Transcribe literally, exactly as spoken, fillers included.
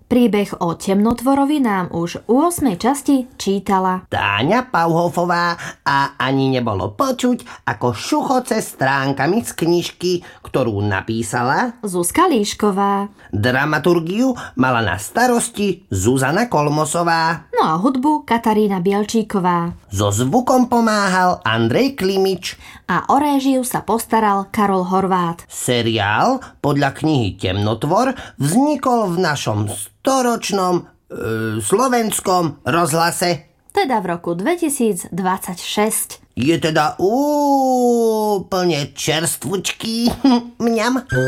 Príbeh o Temnotvorovi nám už u ôsmej časti čítala Táňa Pauhofová a ani nebolo počuť, ako šuchoce stránkami z knižky, ktorú napísala Zuzka Líšková. Dramaturgiu mala na starosti Zuzana Kolmosová. No a hudbu Katarína Bielčíková. So zvukom pomáhal Andrej Klimič. A o réžiu sa postaral Karol Horvát. Seriál podľa knihy Temnotvor vznikol v našom storočnom e, slovenskom rozhlase. Teda v roku dvetisícdvadsaťšesť. Je teda úplne čerstvučký. Mňam.